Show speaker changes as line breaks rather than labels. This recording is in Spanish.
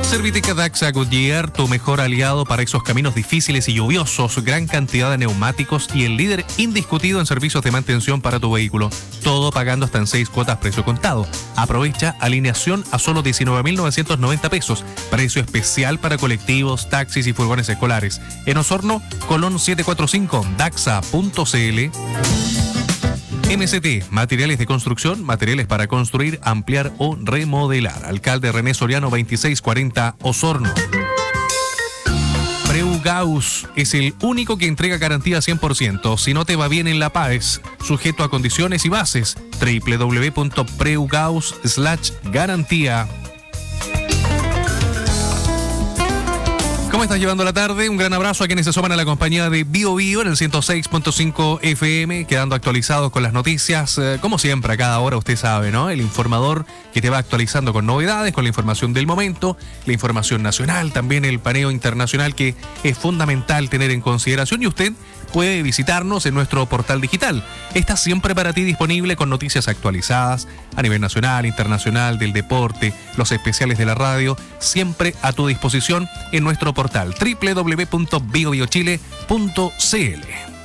Serviteca Daxa Goodyear, tu mejor aliado para esos caminos difíciles y lluviosos. Gran cantidad de neumáticos y el líder indiscutido en servicios de mantención para tu vehículo. Todo pagando hasta en 6 cuotas precio contado. Aprovecha alineación a solo 19.990 pesos. Precio especial para colectivos, taxis y furgones escolares. En Osorno, Colón 745, daxa.cl. MCT, materiales de construcción, materiales para construir, ampliar o remodelar. Alcalde René Soriano 2640, Osorno. Preugaus es el único que entrega garantía 100%. Si no te va bien en La Paz, sujeto a condiciones y bases. www.preugaus.garantía. ¿Cómo estás llevando la tarde? Un gran abrazo a quienes se suman a la compañía de Bio Bio en el 106.5 FM, quedando actualizados con las noticias. Como siempre, a cada hora usted sabe, ¿no? El informador que te va actualizando con novedades, con la información del momento, la información nacional, también el paneo internacional que es fundamental tener en consideración, y usted puede visitarnos en nuestro portal digital. Está siempre para ti disponible con noticias actualizadas a nivel nacional, internacional, del deporte, los especiales de la radio, siempre a tu disposición en nuestro portal www.biobiochile.cl.